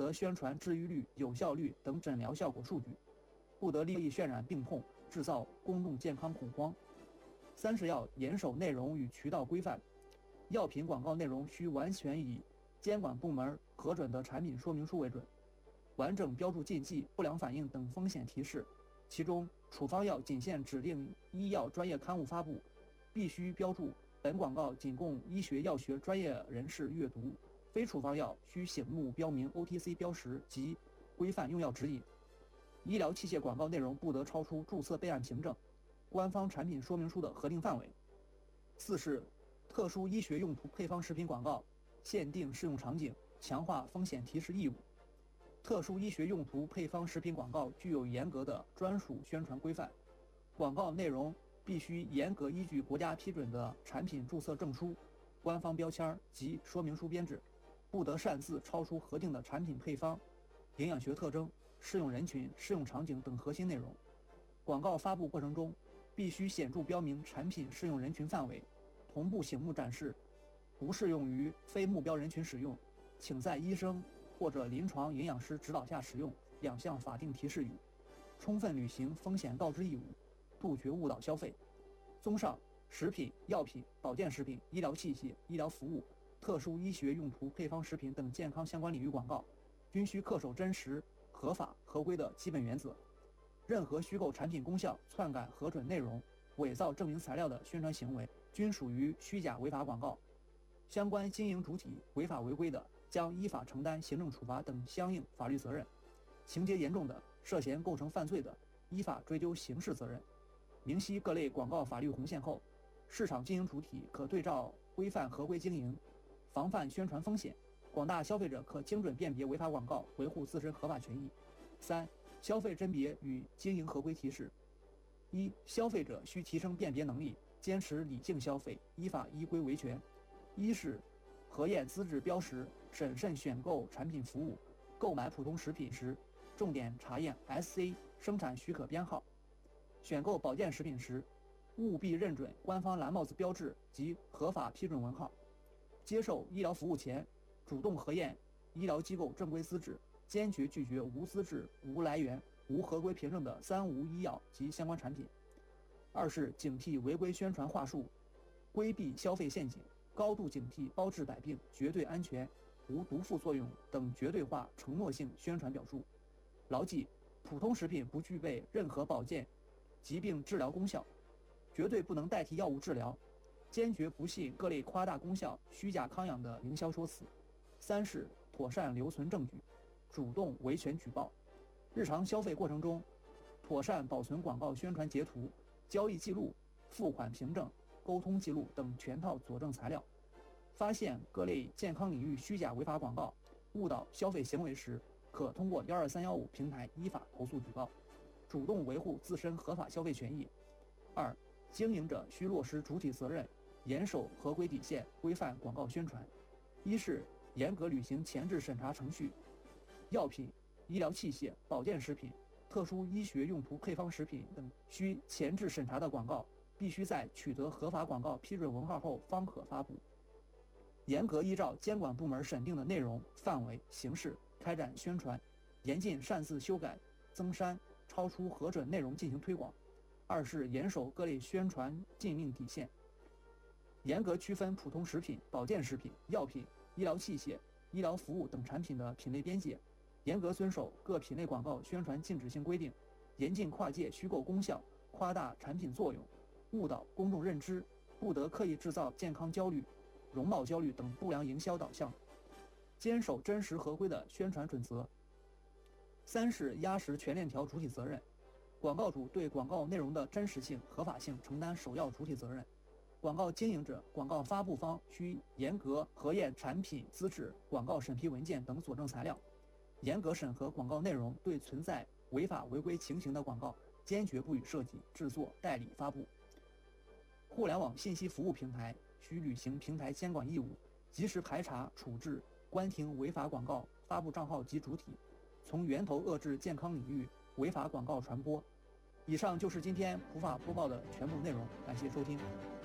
得宣传治愈率、有效率等诊疗效果数据，不得利益渲染病痛，制造公众健康恐慌。三是要严守内容与渠道规范，药品广告内容需完全以监管部门核准的产品说明书为准，完整标注禁忌、不良反应等风险提示。其中，处方药仅限指定医药专业刊物发布，必须标注本广告仅供医学药学专业人士阅读。非处方药需醒目标明 OTC 标识及规范用药指引。医疗器械广告内容不得超出注册备案凭证、官方产品说明书的核定范围。四是特殊医学用途配方食品广告限定适用场景，强化风险提示义务。特殊医学用途配方食品广告具有严格的专属宣传规范，广告内容必须严格依据国家批准的产品注册证书、官方标签及说明书编制，不得擅自超出核定的产品配方、营养学特征、适用人群、适用场景等核心内容。广告发布过程中必须显著标明产品适用人群范围，同步醒目展示不适用于非目标人群使用，请在医生或者临床营养师指导下使用两项法定提示语，充分履行风险告知义务，杜绝误导消费。综上，食品、药品、保健食品、医疗器械、医疗服务、特殊医学用途配方食品等健康相关领域广告，均需恪守真实、合法、合规的基本原则。任何虚构产品功效、篡改核准内容、伪造证明材料的宣传行为，均属于虚假违法广告。相关经营主体违法违规的，将依法承担行政处罚等相应法律责任；情节严重的，涉嫌构成犯罪的，依法追究刑事责任。明晰各类广告法律红线后，市场经营主体可对照规范合规经营，防范宣传风险，广大消费者可精准辨别违法广告，维护自身合法权益。三、消费甄别与经营合规提示。一、消费者需提升辨别能力，坚持理性消费，依法依规维权。一是核验资质标识，审慎选购产品服务，购买普通食品时，重点查验 SC 生产许可编号；选购保健食品时，务必认准官方蓝帽子标志及合法批准文号。接受医疗服务前，主动核验医疗机构正规资质，坚决拒绝无资质、无来源、无合规凭证的三无医药及相关产品。二是警惕违规宣传话术，规避消费陷阱，高度警惕包治百病、绝对安全、无毒副作用等绝对化承诺性宣传表述。牢记，普通食品不具备任何保健、疾病治疗功效，绝对不能代替药物治疗，坚决不信各类夸大功效、虚假康养的营销说辞。三是妥善留存证据，主动维权举报。日常消费过程中，妥善保存广告宣传截图、交易记录、付款凭证、沟通记录等全套佐证材料。发现各类健康领域虚假违法广告、误导消费行为时，可通过12315平台依法投诉举报，主动维护自身合法消费权益。二、经营者需落实主体责任，严守合规底线，规范广告宣传。一是严格履行前置审查程序，药品、医疗器械、保健食品、特殊医学用途配方食品等需前置审查的广告，必须在取得合法广告批准文号后方可发布。严格依照监管部门审定的内容、范围、形式开展宣传，严禁擅自修改、增删、超出核准内容进行推广。二是严守各类宣传禁令底线，严格区分普通食品、保健食品、药品、医疗器械、医疗服务等产品的品类边界，严格遵守各品类广告宣传禁止性规定，严禁跨界虚构功效、夸大产品作用、误导公众认知，不得刻意制造健康焦虑、容貌焦虑等不良营销导向，坚守真实合规的宣传准则。三是压实全链条主体责任，广告主对广告内容的真实性、合法性承担首要主体责任。广告经营者、广告发布方需严格核验产品资质、广告审批文件等佐证材料，严格审核广告内容，对存在违法违规情形的广告，坚决不予设计、制作、代理发布。互联网信息服务平台需履行平台监管义务，及时排查、处置、关停违法广告发布账号及主体，从源头遏制健康领域违法广告传播。以上就是今天普法播报的全部内容，感谢收听。